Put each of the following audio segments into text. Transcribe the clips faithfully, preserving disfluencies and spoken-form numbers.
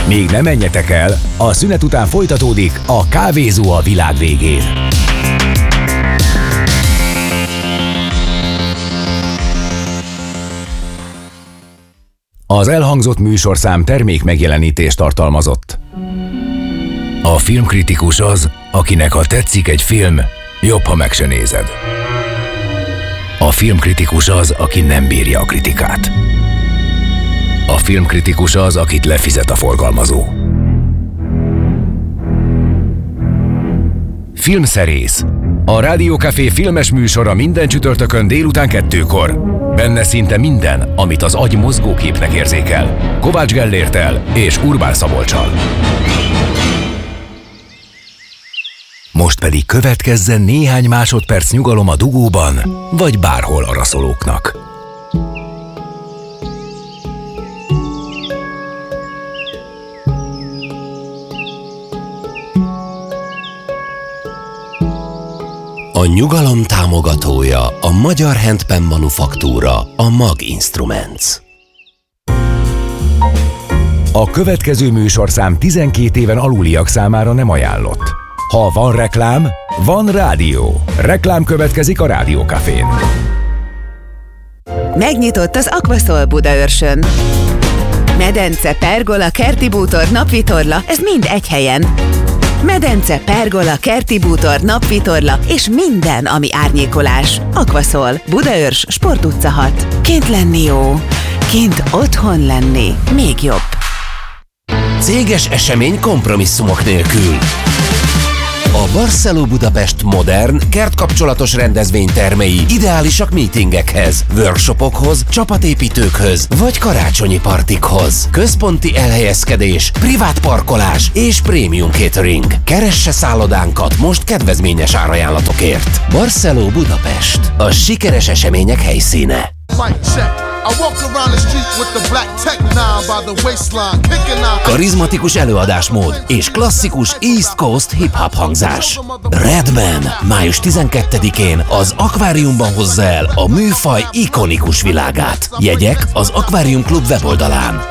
Még ne menjetek el, a szünet után folytatódik a Kávézó a világ végén. Az elhangzott műsorszám termék megjelenítést tartalmazott. A filmkritikus az, akinek ha tetszik egy film, jobb, ha meg se nézed. A filmkritikus az, aki nem bírja a kritikát. A filmkritikus az, akit lefizet a forgalmazó. Filmszerész. A Rádió Café filmes műsora minden csütörtökön délután kettőkor. Benne szinte minden, amit az agy mozgóképnek érzékel. Kovács Gellérttel és Urbán Szabolccsal. Most pedig következzen néhány másodperc nyugalom a dugóban, vagy bárhol araszolóknak. A nyugalom támogatója a Magyar Handpan Manufaktúra, a Mag Instruments. A következő műsorszám tizenkét éven aluliak számára nem ajánlott. Ha van reklám, van rádió. Reklám következik a Rádió Cafén. Megnyitott az Aquasol Budaörsön. Medence, pergola, kerti bútor, napvitorla, ez mind egy helyen. Medence, pergola, kerti bútor, napvitorla és minden, ami árnyékolás. Aquasol, Budaörs, Sport utca hat. Kint lenni jó, kint otthon lenni még jobb. Céges esemény kompromisszumok nélkül. A Barceló Budapest modern, kertkapcsolatos rendezvénytermei ideálisak meetingekhez, workshopokhoz, csapatépítőkhöz vagy karácsonyi partikhoz. Központi elhelyezkedés, privát parkolás és prémium catering. Keresse szállodánkat most kedvezményes árajánlatokért. Barceló Budapest. A sikeres események helyszíne. Karizmatikus előadásmód és klasszikus East Coast hip-hop hangzás. Redman május tizenkettedikén az Akváriumban hozza el a műfaj ikonikus világát. Jegyek az Akvárium Klub weboldalán.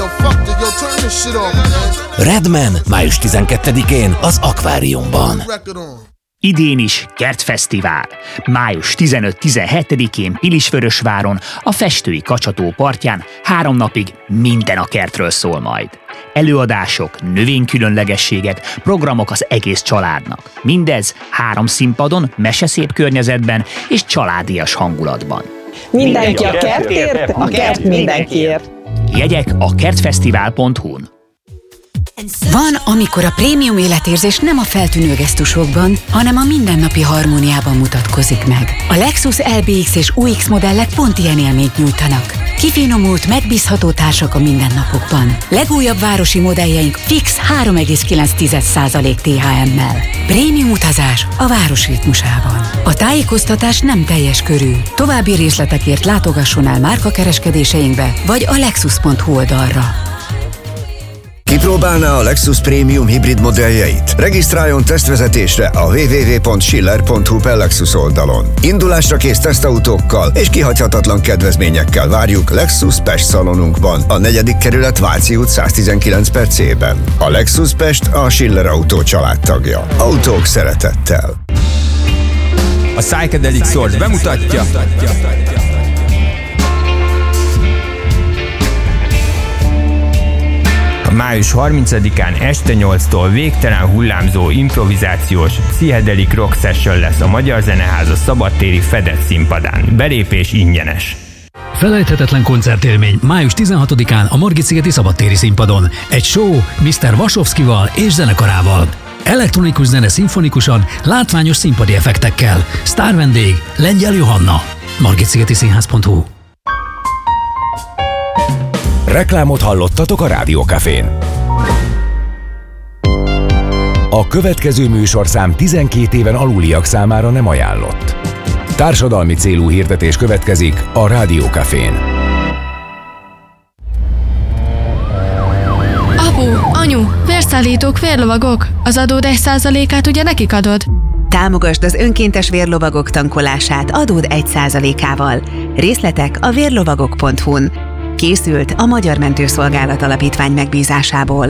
Redman május tizenkettedikén az Akváriumban. Idén is Kertfesztivál. május tizenöt-tizenhetedikén Pilisvörösváron, a Festői Kacsató partján három napig minden a kertről szól majd. Előadások, növénykülönlegességek, programok az egész családnak. Mindez három színpadon, meseszép környezetben és családias hangulatban. Mindenki a kertért, a kert mindenkiért. Jegyek a kertfesztivál pont hu-n. Van, amikor a prémium életérzés nem a feltűnő gesztusokban, hanem a mindennapi harmóniában mutatkozik meg. A Lexus el bé iksz és u iksz modellek pont ilyen élményt nyújtanak. Kifinomult, megbízható társak a mindennapokban. Legújabb városi modelljeink fix három egész kilenc százalék té há em-mel. Prémium utazás a város ritmusában. A tájékoztatás nem teljes körű. További részletekért látogasson el márkakereskedéseinkbe, vagy a lexus pont hu oldalra. Kipróbálná a Lexus Premium hibrid modelljeit? Regisztráljon tesztvezetésre a double-u double-u double-u pont schiller pont hu per Lexus oldalon. Indulásra kész tesztautókkal és kihagyhatatlan kedvezményekkel várjuk Lexus Pest szalonunkban, a negyedik kerület Váci út száztizenkilenc per C-ben. A Lexus Pest a Schiller Autó családtagja. Autók szeretettel. A Psychedelic Source bemutatja. Május harmincadikán este nyolctól végtelen hullámzó improvizációs Psychedelic Rock Session lesz a Magyar Zeneháza szabadtéri fedett színpadán. Belépés ingyenes. Felejthetetlen koncertélmény május tizenhatodikán a Margit-szigeti szabadtéri színpadon. Egy show miszter Vasovszkival és zenekarával. Elektronikus zene szimfonikusan, látványos színpadi effektekkel. Sztár vendég Lengyel Johanna. margitszigeti színház pont hu. Reklámot hallottatok a Rádió Cafén. A következő műsorszám tizenkét éven aluliak számára nem ajánlott. Társadalmi célú hirdetés következik a Rádió Cafén. Apu, anyu, vérszállítók, vérlovagok. Az adód egy százalékát ugye nekik adod? Támogasd az önkéntes vérlovagok tankolását adód egy százalékával. Részletek a vérlovagok pont hu-n. Készült a Magyar Mentőszolgálat Alapítvány megbízásából.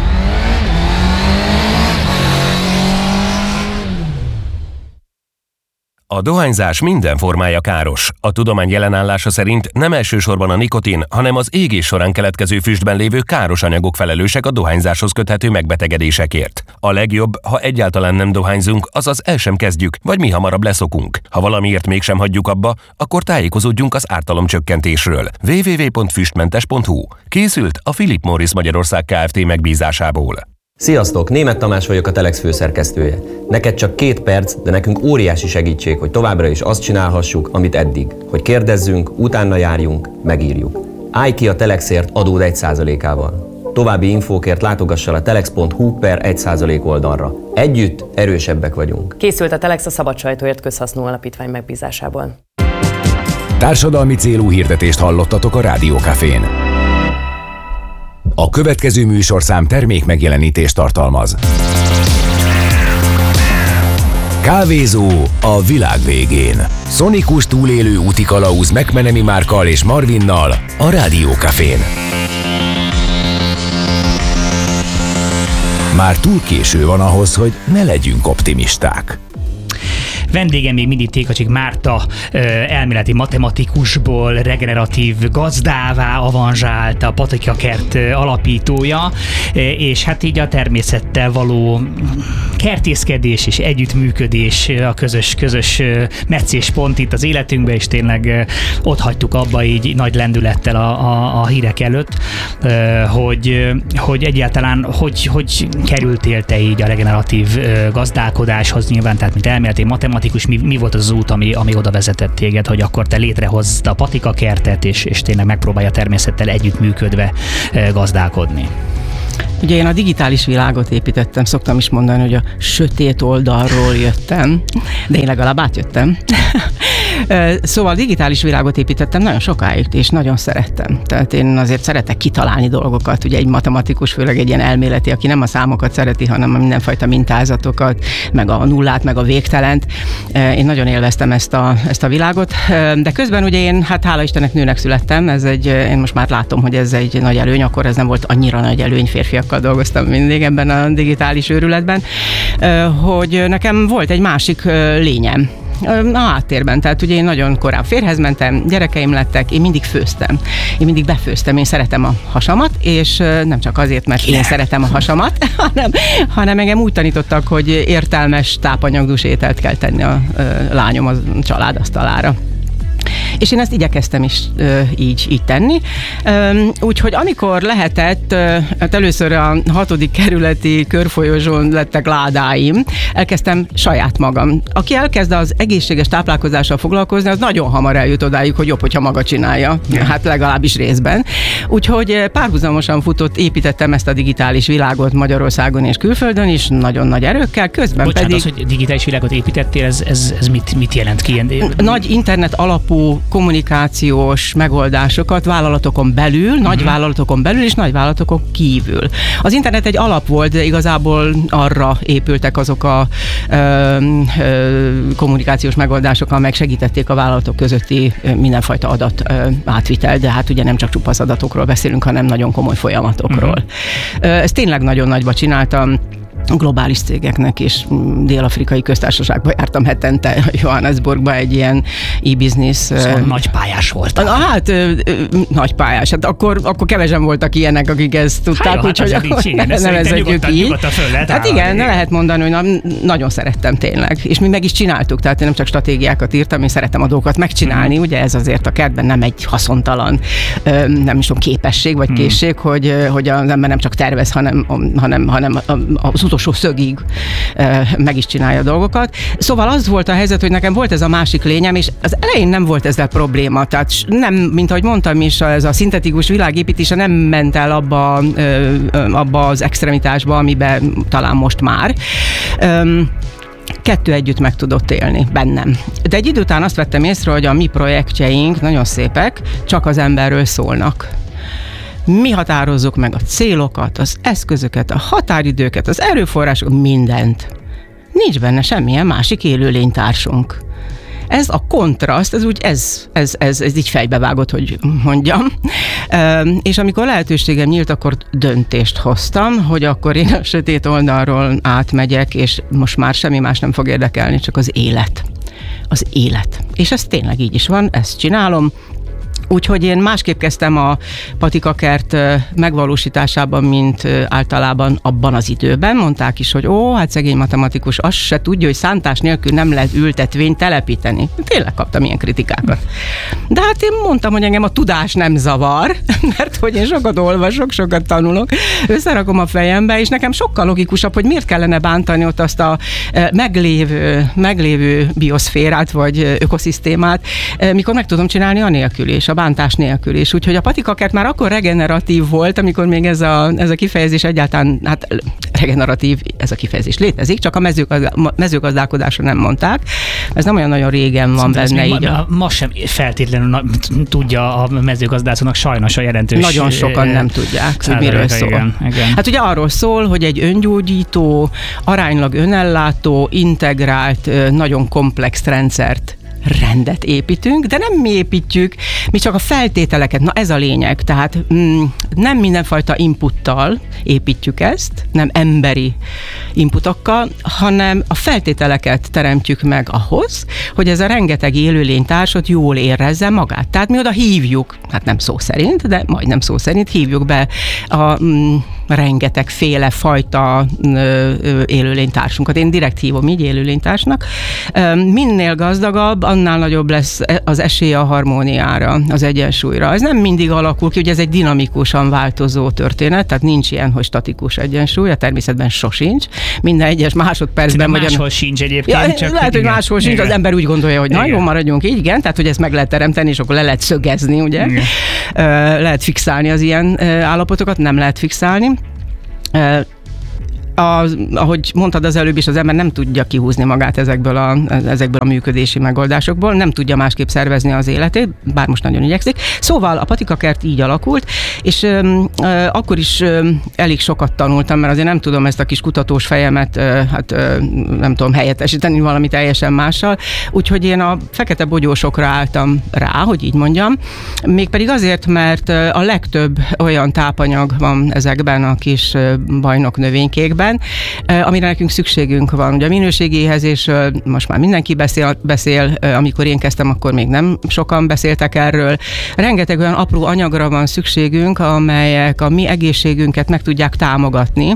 A dohányzás minden formája káros. A tudomány jelenállása szerint nem elsősorban a nikotin, hanem az égés során keletkező füstben lévő káros anyagok felelősek a dohányzáshoz köthető megbetegedésekért. A legjobb, ha egyáltalán nem dohányzunk, azaz el sem kezdjük, vagy mi hamarabb leszokunk. Ha valamiért mégsem hagyjuk abba, akkor tájékozódjunk az ártalomcsökkentésről. double-u double-u double-u pont füstmentes pont hu. Készült a Philip Morris Magyarország Kft. Megbízásából. Sziasztok! Németh Tamás vagyok, a Telex főszerkesztője. Neked csak két perc, de nekünk óriási segítség, hogy továbbra is azt csinálhassuk, amit eddig. Hogy kérdezzünk, utána járjunk, megírjuk. Állj ki a Telexért adód egy százalékával. További infókért látogassa a telex pont hu per egy százalék oldalra. Együtt erősebbek vagyunk. Készült a Telex a Szabad Sajtóért Közhasznú Alapítvány megbízásából. Társadalmi célú hirdetést hallottatok a Rádió Cafén. A következő műsorszám termék megjelenítést tartalmaz. Kávézó a világ végén. Szonikus túlélő úti kalauz McMenemy Márkkal és Marvinnal a Rádió Cafén. Már túl késő van ahhoz, hogy ne legyünk optimisták. Vendégem még mindig Tékacsik Márta, elméleti matematikusból regeneratív gazdává avanzsált, a Patikakert alapítója, és hát így a természettel való kertészkedés és együttműködés a közös, közös meccéspont itt az életünkben, és tényleg ott hagytuk abba így nagy lendülettel a, a, a hírek előtt, hogy, hogy egyáltalán hogy, hogy kerültél te így a regeneratív gazdálkodáshoz nyilván, tehát mint elméleti matematikus, Mi, mi volt az út, ami, ami oda vezetett téged, hogy akkor te létrehozd a Patikakertet, és, és tényleg megpróbálja természettel együttműködve gazdálkodni? Ugye én a digitális világot építettem, szoktam is mondani, hogy a sötét oldalról jöttem, de én legalább átjöttem. Szóval a digitális világot építettem nagyon sokáig, és nagyon szerettem. Tehát én azért szeretek kitalálni dolgokat, ugye egy matematikus, főleg egy ilyen elméleti, aki nem a számokat szereti, hanem a mindenfajta mintázatokat, meg a nullát, meg a végtelent. Én nagyon élveztem ezt a, ezt a világot, de közben ugye én, hát hála Istennek nőnek születtem, ez egy, én most már látom, hogy ez egy nagy előny, akkor ez nem volt annyira nagy előny, férfiakkal dolgoztam mindig ebben a digitális őrületben, hogy nekem volt egy másik lényem a háttérben. Tehát ugye én nagyon korán férjhez mentem, gyerekeim lettek, én mindig főztem. Én mindig befőztem, én szeretem a hasamat, és nem csak azért, mert én szeretem a hasamat, hanem, hanem engem úgy tanítottak, hogy értelmes, tápanyagdús ételt kell tenni a lányom a családasztalára. És én ezt igyekeztem is ö, így, így tenni. Úgyhogy amikor lehetett, ö, hát először a hatodik kerületi körfolyosón lettek ládáim, elkezdtem saját magam. Aki elkezd az egészséges táplálkozással foglalkozni, az nagyon hamar eljut odáig, hogy jobb, hogyha maga csinálja. Hát legalábbis részben. Úgyhogy párhuzamosan futott, építettem ezt a digitális világot Magyarországon és külföldön is, nagyon nagy erőkkel, közben Bocsánat, pedig... az, hogy digitális világot építettél, ez, ez, ez mit, mit jelent ki? Nagy internet alapú kommunikációs megoldásokat vállalatokon belül, uh-huh. nagy vállalatokon belül és nagy vállalatokon kívül. Az internet egy alap volt, de igazából arra épültek azok a ö, ö, kommunikációs megoldások, amelyek segítették a vállalatok közötti mindenfajta adat ö, átvitel, de hát ugye nem csak csupasz adatokról beszélünk, hanem nagyon komoly folyamatokról. Uh-huh. Ez tényleg nagyon nagyba csináltam. Globális cégeknek, és dél-afrikai köztársaságban jártam hetente Johannesburgba egy ilyen e-business. Szóval uh, nagy pályás volt. Hát uh, nagy pályás. Hát akkor, akkor kevesen voltak ilyenek, akik ezt tudták, hát úgyhogy hát nevezetjük így. Hát igen, ne lehet mondani, hogy na, nagyon szerettem tényleg. És mi meg is csináltuk, tehát én nem csak stratégiákat írtam, én szerettem a dolgokat megcsinálni, mm. ugye ez azért a kertben nem egy haszontalan, nem is tudom, képesség vagy mm. készség, hogy, hogy az ember nem csak tervez, hanem, hanem, hanem az utolsó szögig meg is csinálja a dolgokat. Szóval az volt a helyzet, hogy nekem volt ez a másik lényem, és az elején nem volt ezzel probléma. Tehát nem, mint ahogy mondtam is, ez a szintetikus világépítése nem ment el abba, abba az extremitásba, amiben talán most már. Kettő együtt meg tudott élni bennem. De egy idő után azt vettem észre, hogy a mi projektjeink nagyon szépek, csak az emberről szólnak. Mi határozzuk meg a célokat, az eszközöket, a határidőket, az erőforrásokat, mindent. Nincs benne semmilyen másik élőlénytársunk. Ez a kontraszt, ez úgy, ez, ez, ez, ez így fejbevágott, hogy mondjam. És amikor lehetőségem nyílt, akkor döntést hoztam, hogy akkor én a sötét oldalról átmegyek, és most már semmi más nem fog érdekelni, csak az élet. Az élet. És ez tényleg így is van, ezt csinálom. Úgyhogy én másképp kezdtem a patikakert megvalósításában, mint általában abban az időben. Mondták is, hogy ó, hát szegény matematikus, azt se tudja, hogy szántás nélkül nem lehet ültetvényt telepíteni. Tényleg kaptam ilyen kritikákat. De hát én mondtam, hogy engem a tudás nem zavar, mert hogy én sokat olvasok, sokat tanulok, összerakom a fejembe, és nekem sokkal logikusabb, hogy miért kellene bántani ott azt a meglévő, meglévő bioszférát, vagy ökoszisztémát, mikor meg tudom csinálni anélkül is, a bántás nélkül is. Úgyhogy a patikakert már akkor regeneratív volt, amikor még ez a, ez a kifejezés egyáltalán, hát regeneratív, ez a kifejezés létezik, csak a mezőgazda, mezőgazdálkodásra nem mondták. Ez nem olyan nagyon régen van Szóval benne. Így ma, a... ma sem feltétlenül na, tudja a mezőgazdászoknak sajnos a jelentős. Nagyon sokan nem tudják, hogy miről szól. Igen, igen. Hát ugye arról szól, hogy egy öngyógyító, aránylag önellátó, integrált, nagyon komplex rendszert rendet építünk, de nem mi építjük, mi csak a feltételeket, na ez a lényeg, tehát mm, nem mindenfajta inputtal építjük ezt, nem emberi inputokkal, hanem a feltételeket teremtjük meg ahhoz, hogy ez a rengeteg élőlénytársat jól érezze magát. Tehát mi oda hívjuk, hát nem szó szerint, de majdnem szó szerint hívjuk be a mm, rengeteg féle fajta ö, élőlénytársunkat. Én direkt hívom így élőlénytársnak. Minél gazdagabb, annál nagyobb lesz az esély a harmóniára, az egyensúlyra. Ez nem mindig alakul ki, ugye ez egy dinamikusan változó történet, tehát nincs ilyen, hogy statikus egyensúly, a természetben sosincs. Minden egyes másodpercben... Máshol ugyan... sincs egyébként. Ja, csak lehet, hogy igen, máshol sincs, igen. Az ember úgy gondolja, hogy na jó, maradjunk így, igen, tehát hogy ezt meg lehet teremteni, és akkor le lehet szögezni, ugye? Igen. Lehet fixálni az ilyen állapotokat, nem lehet fixálni. A, ahogy mondtad az előbb is, az ember nem tudja kihúzni magát ezekből a, ezekből a működési megoldásokból, nem tudja másképp szervezni az életét, bár most nagyon igyekszik. Szóval a patikakert így alakult, és ö, ö, akkor is ö, elég sokat tanultam, mert azért nem tudom ezt a kis kutatós fejemet ö, hát, ö, nem tudom helyettesíteni valami teljesen mással, úgyhogy én a fekete bogyósokra álltam rá, hogy így mondjam, mégpedig azért, mert a legtöbb olyan tápanyag van ezekben a kis bajnok növénykékben, amire nekünk szükségünk van. Ugye a minőségi éhezésről most már mindenki beszél, beszél, amikor én kezdtem, akkor még nem sokan beszéltek erről. Rengeteg olyan apró anyagra van szükségünk, amelyek a mi egészségünket meg tudják támogatni.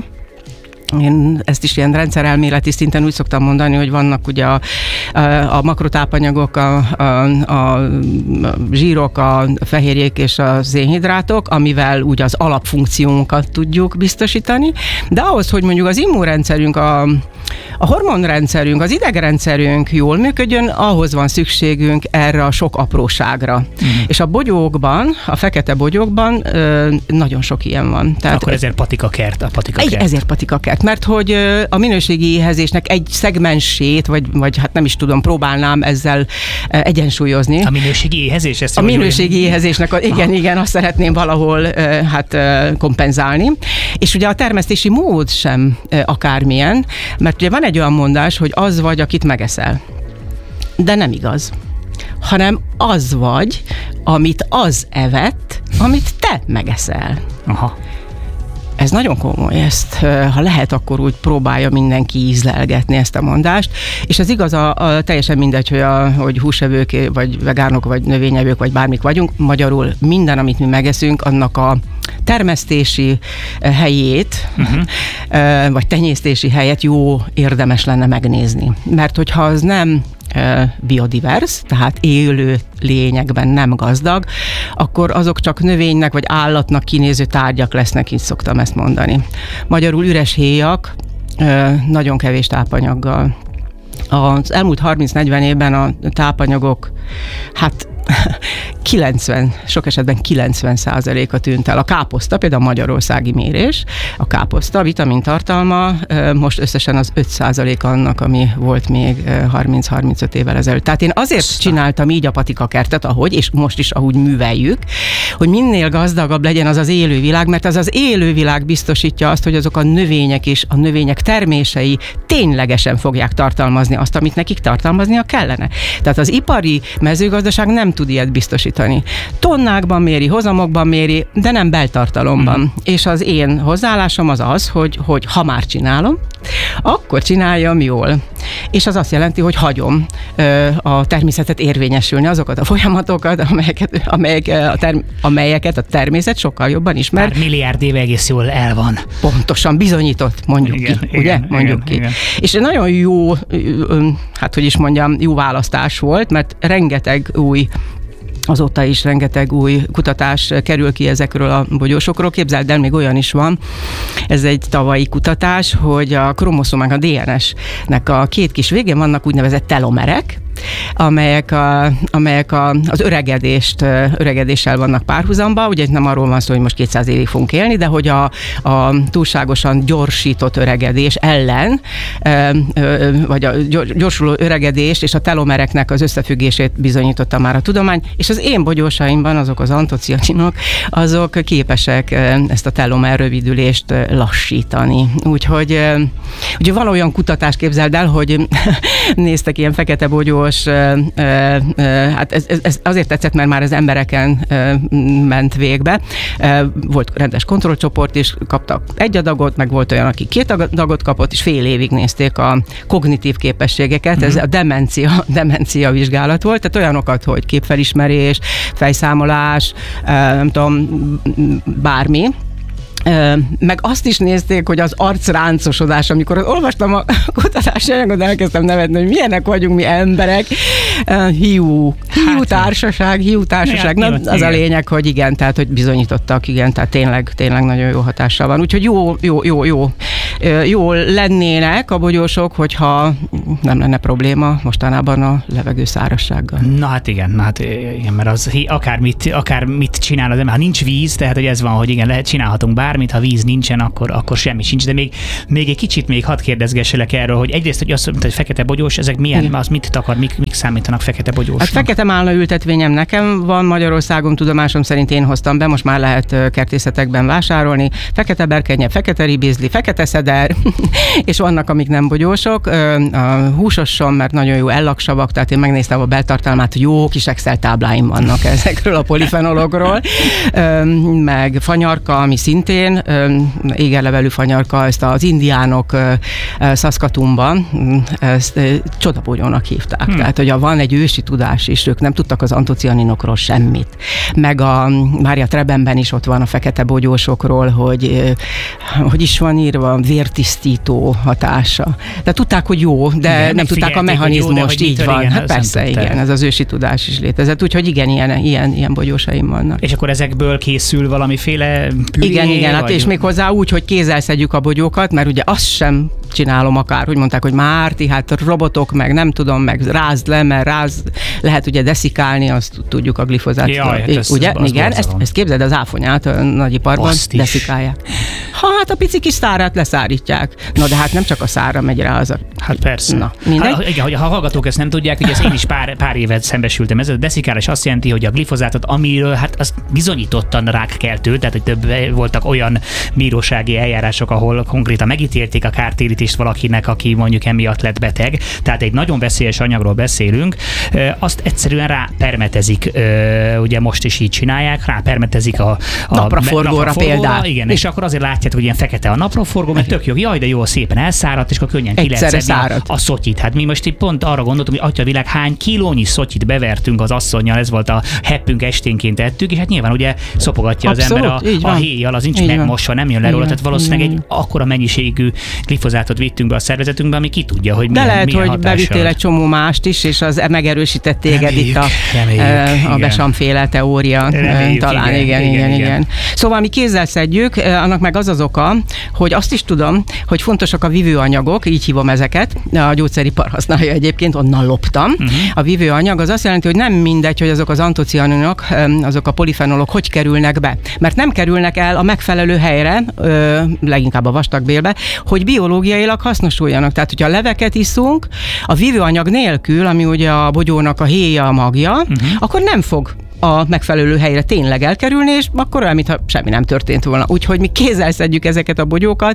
Én ezt is ilyen rendszerelméleti szinten úgy szoktam mondani, hogy vannak ugye a, a, a makrotápanyagok, a, a, a zsírok, a fehérjék és a szénhidrátok, amivel ugye az alapfunkciónkat tudjuk biztosítani, de ahhoz, hogy mondjuk az immunrendszerünk, a, a hormonrendszerünk, az idegrendszerünk jól működjön, ahhoz van szükségünk erre a sok apróságra. Mm. És a bogyókban, a fekete bogyókban ö, nagyon sok ilyen van. Tehát akkor ezért patikakert, a patikakert. Egy, ezért patikakert. Mert hogy a minőségi éhezésnek egy szegmensét, vagy, vagy hát nem is tudom, próbálnám ezzel egyensúlyozni. A minőségi éhezés? Ezt a minőségi olyan... éhezésnek, a, igen, igen, azt szeretném valahol hát kompenzálni. És ugye a termesztési mód sem akármilyen, mert ugye van egy olyan mondás, hogy az vagy, akit megeszel. De nem igaz. Hanem az vagy, amit az evett, amit te megeszel. Aha. Ez nagyon komoly, ezt ha lehet, akkor úgy próbálja mindenki ízlelgetni ezt a mondást, és ez igaz, a, a, teljesen mindegy, hogy, a, hogy húsevők, vagy vegánok, vagy növényevők, vagy bármik vagyunk, magyarul minden, amit mi megeszünk, annak a termesztési helyét, uh-huh. vagy tenyésztési helyet jó érdemes lenne megnézni. Mert hogyha az nem biodivers, tehát élő lényekben nem gazdag, akkor azok csak növénynek vagy állatnak kinéző tárgyak lesznek, így szoktam ezt mondani. Magyarul üres héjak, nagyon kevés tápanyaggal. Az elmúlt harminc-negyven évben a tápanyagok, hát kilencven, sok esetben kilencven százaléka tűnt el. A káposzta, például a magyarországi mérés, a káposzta vitamin tartalma most összesen az öt százalék annak, ami volt még harminc-harmincöt évvel ezelőtt. Tehát én azért csináltam így a patikakertet, ahogy, és most is ahogy műveljük, hogy minél gazdagabb legyen az az élővilág, mert az az élővilág biztosítja azt, hogy azok a növények és a növények termései ténylegesen fogják tartalmazni azt, amit nekik tartalmaznia kellene. Tehát az ipari mezőgazdaság nem tud ilyet biztosítani. Tonnákban méri, hozamokban méri, de nem beltartalomban. Mm. És az én hozzáállásom az az, hogy, hogy ha már csinálom, akkor csináljam jól. És az azt jelenti, hogy hagyom ö, a természetet érvényesülni, azokat a folyamatokat, amelyeket, amelyek, a term, amelyeket a természet sokkal jobban ismer. Már milliárd éve egész jól el van. Pontosan bizonyított, mondjuk igen, ki, igen, ugye? Igen, mondjuk igen, ki. Igen. És nagyon jó, hát hogy is mondjam, jó választás volt, mert rengeteg új azóta is rengeteg új kutatás kerül ki ezekről a bogyósokról. Képzeld el, még olyan is van, ez egy tavalyi kutatás, hogy a kromoszómák, a dé en es-nek a két kis végén vannak úgynevezett telomerek, amelyek, a, amelyek a, az öregedést, öregedéssel vannak párhuzamba. Ugye nem arról van szó, hogy most kétszáz évig fogunk élni, de hogy a, a túlságosan gyorsított öregedés ellen, vagy a gyorsuló öregedést és a telomereknek az összefüggését bizonyította már a tudomány, és az én bogyósaimban azok az antocianinok, azok képesek ezt a telomer rövidülést lassítani. Úgyhogy, ugye van olyan kutatás, képzeld el, hogy néztek ilyen fekete bogyós, hát ez, ez azért tetszett, mert már az embereken ment végbe. Volt rendes kontrollcsoport is, kaptak egy adagot, meg volt olyan, aki két adagot kapott, és fél évig nézték a kognitív képességeket. Mm-hmm. Ez a demencia, demencia vizsgálat volt, tehát olyanokat, hogy képfelismerés, fejszámolás, nem tudom, bármi. Meg azt is nézték, hogy az arcráncosodás, amikor olvastam a kutatási anyagot, elkezdtem nevetni, hogy milyenek vagyunk mi emberek. Hiú, hiú társaság, hiú társaság. Na, az a lényeg, hogy igen, tehát hogy bizonyítottak, igen, tehát tényleg, tényleg nagyon jó hatással van. Úgyhogy jó, jó, jó, jó. Jól lennének a bogyósok, hogyha nem lenne probléma mostanában a levegő szárazsággal. Na hát igen, na hát igen, mert az akár mit, akár mit csinál az ember, ha nincs víz, tehát hogy ez van, hogy igen, lehet csinálhatunk bármit, ha víz nincsen, akkor, akkor semmi sincs, de még, még egy kicsit még hadd kérdezgesselek erről, hogy egyrészt, hogy azt mondta, hogy fekete bogyós, ezek milyen, igen. Az mit takar, mik, mik számítanak fekete bogyósnak? Hát fekete málna ültetvényem nekem van Magyarországon, tudomásom szerint én hoztam be, most már lehet kertészetekben vásárolni. Fekete berkenye, fekete ribizli, fekete szeder, és vannak, amik nem bogyósok. A húsoson, mert nagyon jó ellaksavak, tehát én megnéztem a beltartalmát, jó kis Excel tábláim vannak ezekről a polifenolokról, meg fanyarka, ami szintén égerlevelű fanyarka, ezt az indiánok Saskatoonban ezt csodabogyónak hívták. Hmm. Tehát, hogy van egy ősi tudás is, ők nem tudtak az antocianinokról semmit. Meg a Mária Trebenben is ott van a fekete bogyósokról, hogy hogy is van írva, vértisztító hatása. De tudták, hogy jó, de igen, nem tudták a mechanizmust, jó, így van. Igen, hát persze, igen, ez az ősi tudás is létezett. Úgyhogy igen, ilyen, ilyen, ilyen bogyósaim vannak. És akkor ezekből készül valamiféle plüé, igen, igen, hát vagy... és még hozzá úgy, hogy kézzel szedjük a bogyókat, mert ugye azt sem csinálom akár, hogy mondták, hogy Márti, hát robotok, meg nem tudom, meg rázd le, mert ráz lehet ugye deszikálni, azt tudjuk a glifozátot. Jaj, hát ez, ugye? Ez igen, ezt, ezt képzeld, az áfonyát a nagyiparban deszikálják. Ha hát a pici kis szárát leszárítják. Na de hát nem csak a szárra megy rá az a... Hát persze. Na, mindegy. Hát, igen, ha a hallgatók ezt nem tudják, hogy ezt én is pár, pár évet szembesültem. Ez a deszikálás azt jelenti, hogy a glifozátot, amiről hát az bizonyítottan rákkeltő, tehát hogy több voltak olyan bírósági eljárások, ahol konkrétan megítélték a kártérítést valakinek, aki mondjuk emiatt lett beteg. Tehát egy nagyon veszélyes anyagról beszélünk. Azt egyszerűen rápermetezik, ugye most is így csinálják, rápermetezik a, a napraforgóra például. Igen, és akkor azért látjátok, hogy ilyen fekete a napraforgó, mert tök jó, jaj, de jó, szépen elszáradt, és akkor könnyen ki lehet szedni a, a szotyit. Hát mi most itt pont arra gondoltunk, hogy atya világ, hány kilónyi szotyit bevertünk az asszonnyal, ez volt a heppünk, esténként ettük, és hát nyilván ugye szopogatja abszolút, az ember a, a héjjal, az nincs megmosva, nem jön le róla, tehát valószínűleg egy akkora mennyiségű glifozátot vittünk be a szervezetünkbe, ami ki tudja, hogy milyen, de lehet, milyen hogy bevittél egy csomó mást is, és az megerősített téged reméljük, itt a, reméljük, a Besamféle teória. Reméljük, talán, igen, igen, igen, igen, igen. Szóval mi kézzel szedjük, annak meg az az az oka, hogy azt is tudom, hogy fontosak a vívőanyagok, így hívom ezeket, a gyógyszeripar használja egyébként, onnan loptam. Uh-huh. A vívőanyag az azt jelenti, hogy nem mindegy, hogy azok az antocianinok, azok a polifenolok hogy kerülnek be. Mert nem kerülnek el a megfelelő helyre, leginkább a vastagbélbe, hogy biológiailag hasznosuljanak. Tehát, hogyha leveket iszunk, a vívőanyag nélkül, ami ugye a bogyónak a héja, a magja, uh-huh. akkor nem fog a megfelelő helyre tényleg elkerülni, és akkor olyan, mintha semmi nem történt volna. Úgyhogy mi kézzel szedjük ezeket a bogyókat,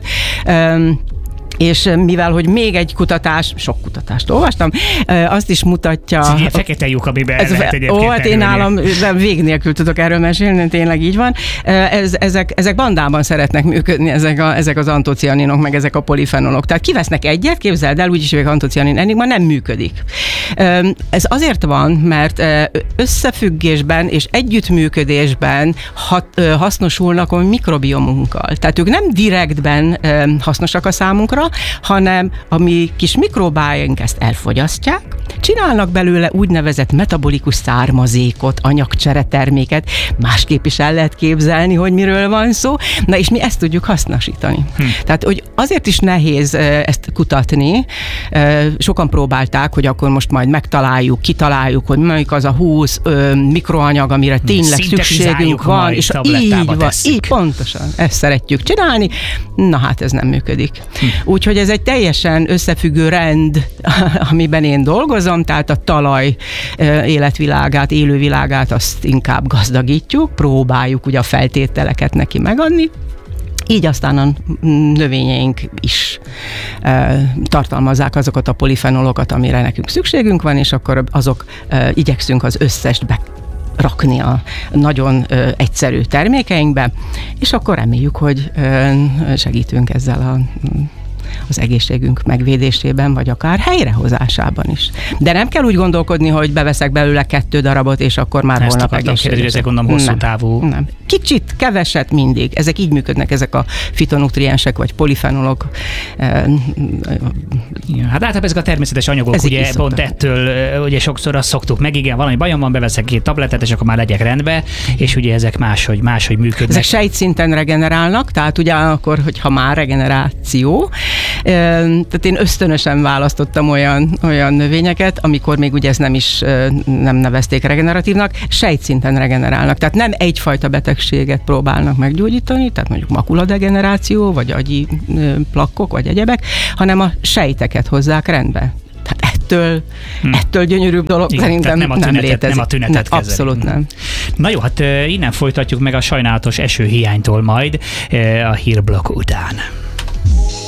és mivel, hogy még egy kutatás, sok kutatást olvastam, azt is mutatja... Ez ilyen fekete lyuk, amiben ez lehet egyébként Ó, hát én nálam vég nélkül tudok erről mesélni, tényleg így van. Ez, ezek, ezek bandában szeretnek működni, ezek, a, ezek az antocianinok, meg ezek a polifenolok. Tehát kivesznek egyet, képzeld el, úgyis hogy antocianin enigma nem működik. Ez azért van, mert összefüggésben és együttműködésben hat, hasznosulnak a mikrobiomunkkal. Tehát ők nem direktben hasznosak a számunkra, hanem a mi kis mikrobáink ezt elfogyasztják, csinálnak belőle úgynevezett metabolikus származékot, anyagcsere terméket, másképp is el lehet képzelni, hogy miről van szó, na és mi ezt tudjuk hasznosítani. Hm. Tehát, hogy azért is nehéz ezt kutatni, sokan próbálták, hogy akkor most majd megtaláljuk, kitaláljuk, hogy melyik az a húsz mikroanyag, amire tényleg szükségünk van, és így van, így pontosan, ezt szeretjük csinálni, na hát ez nem működik. Hm. Úgyhogy ez egy teljesen összefüggő rend, amiben én dolgozom, tehát a talaj életvilágát, élővilágát azt inkább gazdagítjuk, próbáljuk ugye a feltételeket neki megadni, így aztán a növényeink is e, tartalmazzák azokat a polifenolokat, amire nekünk szükségünk van, és akkor azok e, igyekszünk az összest be rakni a nagyon ö, egyszerű termékeinkbe, és akkor reméljük, hogy ö, segítünk ezzel a az egészségünk megvédésében, vagy akár helyrehozásában is. De nem kell úgy gondolkodni, hogy beveszek belőle kettő darabot, és akkor már ezt holnap egészséges. Ezek gondolom hosszú nem, távú. Nem. Kicsit, keveset mindig. Ezek így működnek, ezek a fitonutriensek, vagy polifenolok. Ja, hát általában ezek a természetes anyagok, ezek ugye pont ettől, ugye sokszor azt szoktuk meg, igen, valami bajom van, beveszek két tablettet, és akkor már legyek rendbe, és ugye ezek máshogy, máshogy működnek. Ezek sejtszinten regenerálnak, tehát ugye akkor, hogyha már regeneráció, tehát én ösztönösen választottam olyan, olyan növényeket, amikor még ugye ezt nem is nem nevezték regeneratívnak, sejtszinten regenerálnak. Tehát nem egyfajta betegséget próbálnak meggyógyítani, tehát mondjuk makuladegeneráció, vagy agyi plakkok, vagy egyebek, hanem a sejteket hozzák rendbe. Tehát ettől, hmm. ettől gyönyörűbb dolog igen, szerintem nem, a tünetet, nem létezik. Nem a tünetet nem, abszolút nem. Na jó, hát innen folytatjuk meg a sajnálatos esőhiánytól majd a hírblokk után.